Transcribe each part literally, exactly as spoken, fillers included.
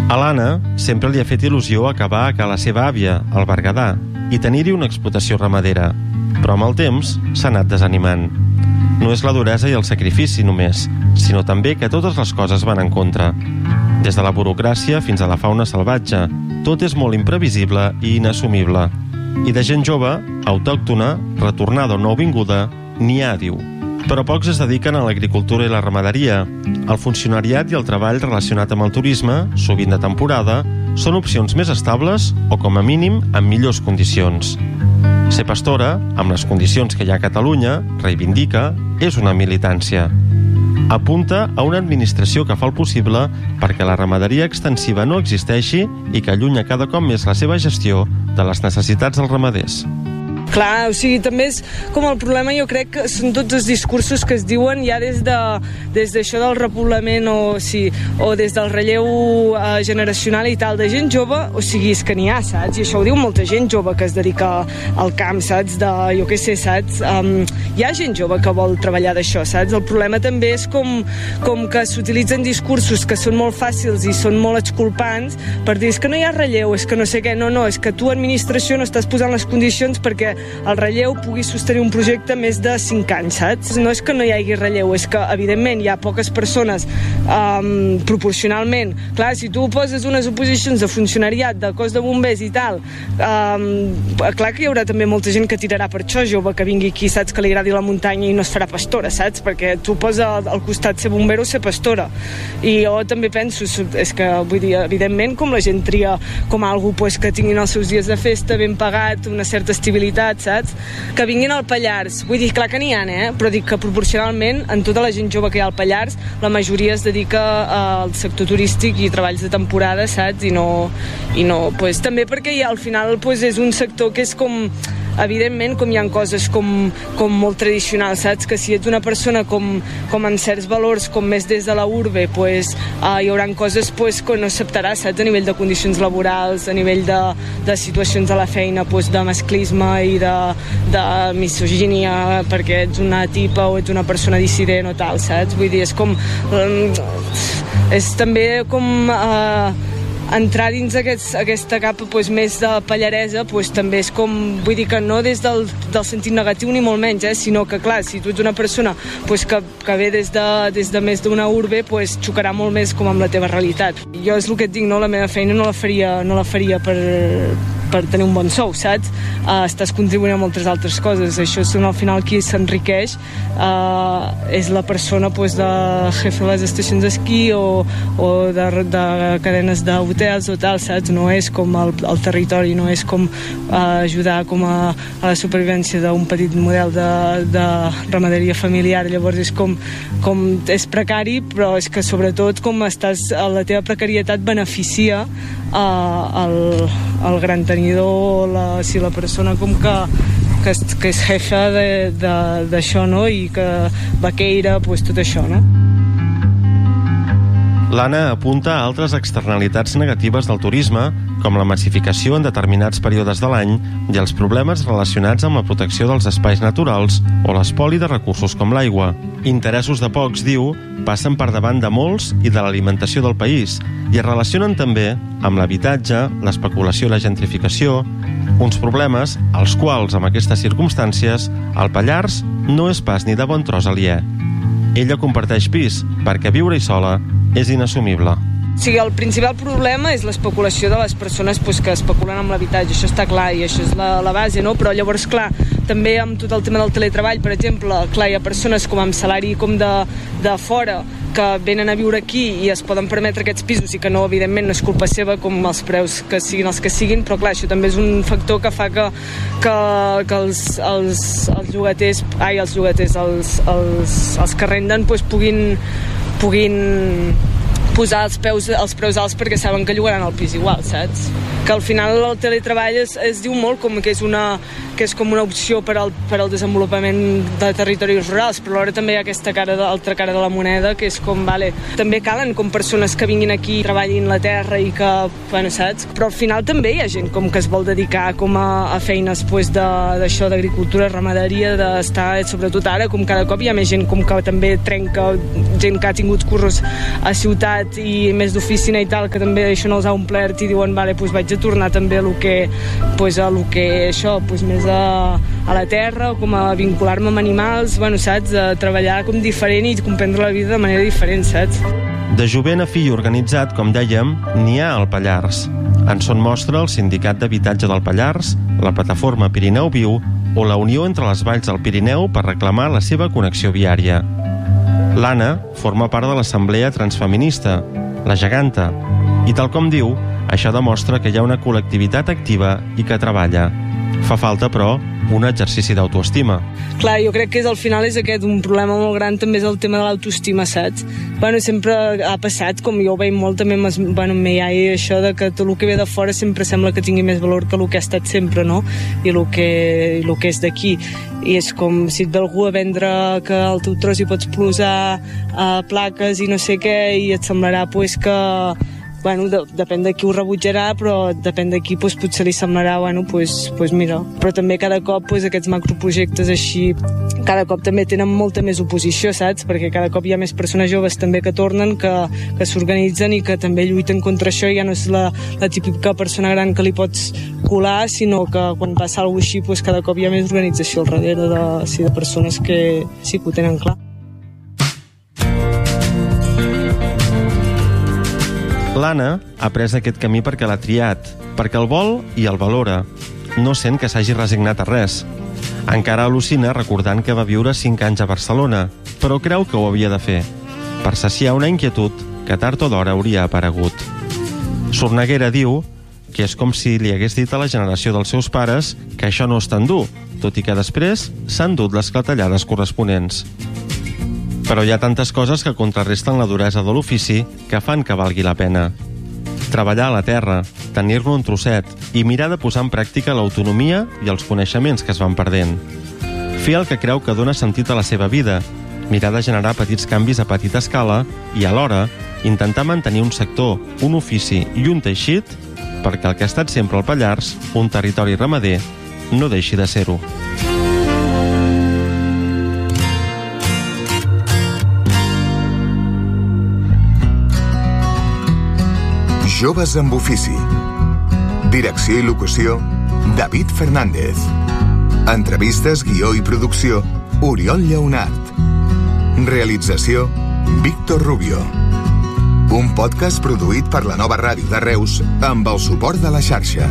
A l'Anna sempre li ha fet il·lusió acabar a casa la seva àvia, al Berguedà, i tenir-hi una explotació ramadera, però amb el temps s'ha anat desanimant. No és la duresa i el sacrifici només, sinó també que totes les coses van en contra. Des de la burocràcia fins a la fauna salvatge, tot és molt imprevisible i inassumible. I de gent jove, autòctona, retornada o nouvinguda, n'hi ha, diu. Però pocs es dediquen a l'agricultura i la ramaderia. El funcionariat i el treball relacionat amb el turisme, sovint de temporada, són opcions més estables o, com a mínim, en millors condicions. Ser pastora, amb les condicions que hi ha a Catalunya, reivindica, és una militància. Apunta a una administració que fa el possible perquè la ramaderia extensiva no existeixi i que allunya cada cop més la seva gestió de les necessitats dels ramaders. Clar, o sigui, també és com el problema, jo crec que són tots els discursos que es diuen ja des de des d'això del repoblament o, sí, o des del relleu eh, generacional i tal, de gent jove, o sigui, és que n'hi ha, saps? I això ho diu molta gent jove que es dedica al camp, saps? De, jo què sé, saps? Um, hi ha gent jove que vol treballar d'això, saps? El problema també és com, com que s'utilitzen discursos que són molt fàcils i són molt exculpants per dir, és que no hi ha relleu, és que no sé què, no, no, és que tu, administració, no estàs posant les condicions perquè el relleu pugui sostenir un projecte més de cinc anys, saps? No és que no hi hagi relleu, és que, evidentment, hi ha poques persones um, proporcionalment. Clar, si tu poses unes oposicions de funcionariat, de cos de bombers i tal, um, clar que hi haurà també molta gent que tirarà per això, jove, que vingui aquí, saps, que li agradi la muntanya i no es farà pastora, saps? Perquè tu posa al costat ser bombero o ser pastora. I jo també penso, és que, vull dir, evidentment, com la gent tria com algú pues, que tinguin els seus dies de festa ben pagat, una certa estabilitat, saps? Que vinguin al Pallars. Vull dir, clar que n'hi ha, eh? Però dic que proporcionalment, en tota la gent jove que hi ha al Pallars, la majoria es dedica al sector turístic i treballs de temporada, saps? I no... I no pues, també perquè ja, al final pues, és un sector que és com... Evidentment, com hi ha coses com, com molt tradicionals, saps? Que si ets una persona com, com en certs valors, com més des de la urbe, pues, uh, hi haurà coses pues, que no acceptaràs, saps? A nivell de condicions laborals, a nivell de, de situacions a la feina, pues, de masclisme i de, de misogínia, perquè ets una tipa o ets una persona dissident o tal, saps? Vull dir, és com... Um, és també com... Uh, entrar dins aquest, aquesta capa pues, més de pallaresa pues, també és com, vull dir que no des del, del sentit negatiu ni molt menys, eh, sinó que clar, si tu ets una persona pues, que, que ve des de, des de més d'una urbe pues, xocarà molt més com amb la teva realitat. Jo és el que et dic, no? La meva feina no la faria, no la faria per, per tenir un bon sou, saps? Uh, estàs contribuint a moltes altres coses, això és al final qui s'enriqueix uh, és la persona pues, de jefe de les estacions d'esquí o, o de, de cadenes de hotels o tal, saps? No és com el, el territori, no és com uh, ajudar com a, a la supervivència d'un petit model de, de ramaderia familiar. Llavors és com, com és precari, però és que sobretot com estàs, la teva precarietat beneficia uh, el, el gran tenidor, la, si la persona com que que és, que és jefa d'això, no? I que vaqueira, pues, tot això, no? L'Anna apunta a altres externalitats negatives del turisme, com la massificació en determinats períodes de l'any i els problemes relacionats amb la protecció dels espais naturals o l'espoli de recursos com l'aigua. Interessos de pocs, diu, passen per davant de molts i de l'alimentació del país i es relacionen també amb l'habitatge, l'especulació i la gentrificació, uns problemes als quals, amb aquestes circumstàncies, el Pallars no és pas ni de bon tros aliè. Ella comparteix pis perquè viure-hi sola és inassumible. O sigui, el principal problema és l'especulació de les persones pues, que especulen amb l'habitatge, això està clar i això és la, la base, no? Però llavors, clar, també amb tot el tema del teletreball, per exemple, clar, hi ha persones com amb salari com de, de fora que venen a viure aquí i es poden permetre aquests pisos i que no, evidentment, no és culpa seva com els preus que siguin els que siguin, però clar, això també és un factor que fa que, que, que els, els, els llogaters, ai, els llogaters, els, els, els que renden pues, puguin, puguin posar els, peus, els preus alts perquè saben que llogaran el pis igual, saps? que al final el teletreball es, es diu molt com que és, una, que és com una opció per al, per al desenvolupament de territoris rurals, però alhora també hi ha aquesta cara de, altra cara de la moneda, que és com, vale, també calen com persones que vinguin aquí i treballin la terra i que, bueno, saps? Però al final també hi ha gent com que es vol dedicar com a, a feines pues, d'això, d'agricultura, ramaderia, d'estar, sobretot ara, com cada cop hi ha més gent com que també trenca, gent que ha tingut curros a ciutat i més d'oficina i tal, que també això no els ha omplert i diuen, vale, pues vaig a tornar també a lo que, pues, a lo que això, pues, més a, a la terra, com a vincular-me amb animals, bueno, saps? A treballar com diferent i comprendre la vida de manera diferent, saps? De jovent a fill organitzat, com dèiem, n'hi ha al Pallars. En són mostra el Sindicat d'Habitatge del Pallars, la plataforma Pirineu Viu o la Unió entre les Valls del Pirineu per reclamar la seva connexió viària. L'Anna forma part de l'Assemblea Transfeminista, la Geganta, i tal com diu, això demostra que hi ha una col·lectivitat activa i que treballa. Fa falta, però, un exercici d'autoestima. Clar, jo crec que és, al final és aquest, un problema molt gran també és el tema de l'autoestima, saps? Bueno, sempre ha passat, com jo ho veig molt també amb, bueno, amb mi iaia, això de que tot el que ve de fora sempre sembla que tingui més valor que el que ha estat sempre, no? I el que, i el que és d'aquí. I és com si et ve algú a vendre que al teu tros hi pots posar uh, plaques i no sé què, i et semblarà pues, que bueno, de, depèn de qui ho rebutjarà, però depèn de qui, pues, potser li semblarà, bueno, pues, pues mira. Però també cada cop pues, aquests macroprojectes així, cada cop també tenen molta més oposició, saps? Perquè cada cop hi ha més persones joves també que tornen, que, que s'organitzen i que també lluiten contra això, i ja no és la, la típica persona gran que li pots colar, sinó que quan passa alguna cosa així, pues, cada cop hi ha més organització al darrere de, sí, de persones que sí que ho tenen clar. L'Anna ha pres aquest camí perquè l'ha triat, perquè el vol i el valora. No sent que s'hagi resignat a res. Encara al·lucina recordant que va viure cinc anys a Barcelona, però creu que ho havia de fer, per saciar una inquietud que tard o d'hora hauria aparegut. Sorneguera diu que és com si li hagués dit a la generació dels seus pares que això no és tan dur, tot i que després s'han dut les clatellades corresponents. Però hi ha tantes coses que contrarresten la duresa de l'ofici que fan que valgui la pena. Treballar a la terra, tenir-lo un trosset i mirar de posar en pràctica l'autonomia i els coneixements que es van perdent. Fer el que creu que dona sentit a la seva vida, mirar de generar petits canvis a petita escala i, alhora, intentar mantenir un sector, un ofici i un teixit perquè el que ha estat sempre al Pallars, un territori ramader, no deixi de ser-ho. Joves amb ofici. Direcció i locució, David Fernández. Entrevistes, guió i producció, Oriol Lleonart. Realització, Víctor Rubio. Un podcast produït per la Nova Ràdio de Reus amb el suport de la xarxa.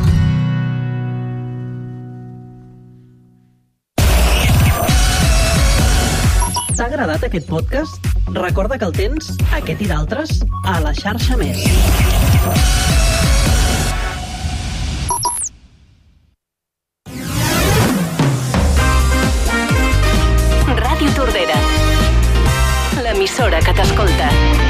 T'ha agradat aquest podcast? Recorda que el tens, aquest i d'altres, a la xarxa Més. Ràdio Tordera, l'emissora que t'escolta.